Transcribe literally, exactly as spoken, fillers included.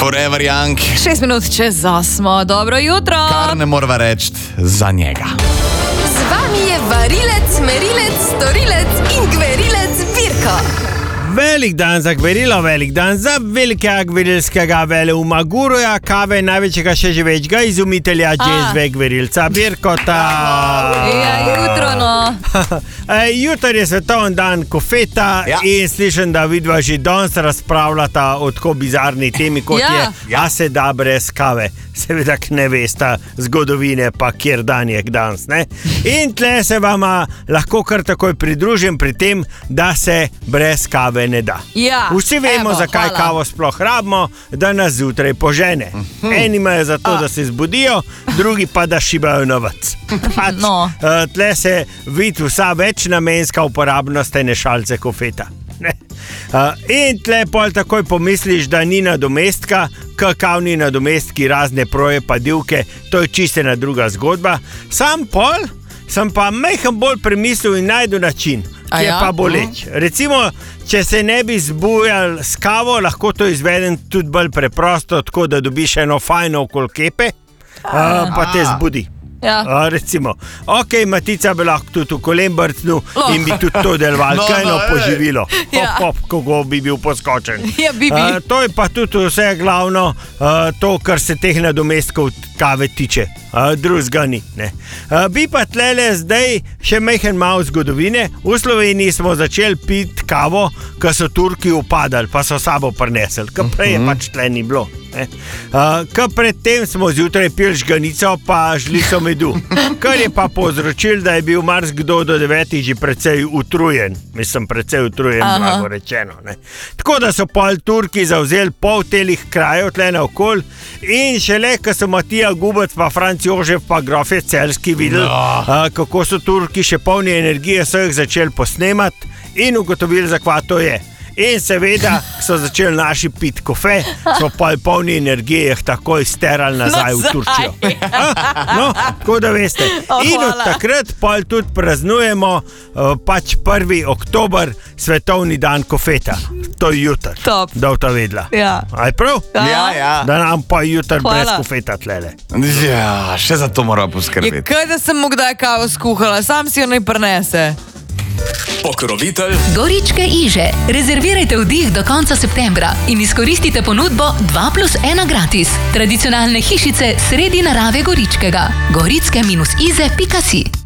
Forever Young. Šest minut čez osmo, dobro jutro. Kar ne morava reči za njega. Z vami je varilec, merilec, storilec in gverilec Virko. Velik dan za gverilo, velik dan za velikega gverilskega veleuma guruja, kave največjega še živečega izumitelja džezve gverilca Virkota. Ja, jutro no. Jutro je svetovni dan kofeta Ja. in slišim, da vidva že danes razpravljata o tako bizarni temi, kot Ja. je, ja se da brez kave. Seveda, k ne vesta zgodovine, pa kjer dan je danes, ne? In tle se vama lahko kar takoj pridružim pri tem, da se brez kave ne da. Ja, Vsi vemo, evo, zakaj hvala. kavo sploh rabimo, da nas zjutraj požene. Eni imajo za to, da se zbudijo, drugi pa da šibajo novac. Pač, No. uh, tle se vidi vsa večnamenska uporabnost ene šalce kofeta. Ne? Uh, in tle pol takoj pomisliš, da ni nadomestka, kakavni nadomestki, razne proje pa divke, to je čisto ena druga zgodba. Sam pol sem pa mehen bolj premislil in najdu način, A ki je ja? pa boleč. Recimo, če se ne bi zbujal s kavo, lahko to izvedem tudi bolj preprosto, tako da dobiš eno fajno okoli kepe, uh, pa te zbudi. Ja. A, recimo, ok, Matica bi lahko tudi v kolen brcnil Oh. in bi tudi to deloval, No, kaj eno no, ej. poživilo. Ja. Hop, hop, kako bi bil poskočen. Ja, bi, bi. A, to je pa tudi vse glavno, a, to, kar se teh nadomestkov kave tiče. Drugega ni. Ne. A, bi pa tlele zdaj še mehen malo zgodovine. V Sloveniji smo začeli piti kavo, ko so Turki upadali, pa so sabo prinesli, ker prej je pač tle ni bilo. Uh, predtem smo zjutraj pili žganico, pa žlico medu, kar je pa povzročilo, da je bil marsikdo do devetih že precej utrujen. Mislim, precej utrujen, blago rečeno. Ne. Tako da so pol Turki zavzeli pol telih krajev tle naokoli in šele, ko so Matija Gubec, pa Franc Jožef, pa grofe Celjski videli, No. uh, kako so Turki še polni energije, so jih začeli posnemati in ugotovili, zakva to je. In seveda, ko so začeli naši piti kofe, so pa polni energije jih takoj sterali nazaj v Nazaj. Turčijo. No, tako da veste. O, In od hvala. takrat pol tudi praznujemo uh, pač prvi oktober, svetovni dan kofeta. To je jutr. Top. Da bo ta vedela. Ja. Aj prav? Ja, ja. Da nam pa jutr Hvala. brez kofeta tlele. Ja, še za to moramo Je poskrbeti. kaj, da sem mu kdaj kavo skuhala, sam si jo naj prinese. Pokrovitelj Goričke Iže. Rezervirajte vdih do konca septembra in izkoristite ponudbo dva plus ena gratis. Tradicionalne hišice sredi narave Goričkega. Goritske ize pika si.